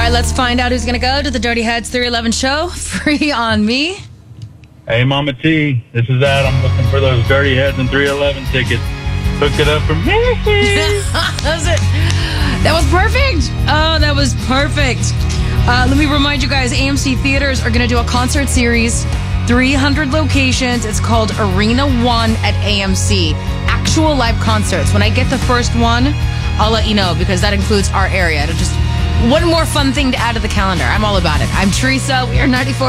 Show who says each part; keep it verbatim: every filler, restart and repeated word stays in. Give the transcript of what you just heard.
Speaker 1: right, let's find out who's going to go to the Dirty Heads three eleven show. Free on me.
Speaker 2: Hey, Mama T, this is Adam looking for those Dirty Heads and three eleven tickets. Hook it up for me.
Speaker 1: That was it. That was perfect. Oh, that was perfect. Uh, let me remind you guys, A M C Theaters are going to do a concert series, three hundred locations. It's called Arena One at A M C. Actual live concerts. When I get the first one, I'll let you know because that includes our area. It'll just one more fun thing to add to the calendar. I'm all about it. I'm Teresa. We are ninety-four.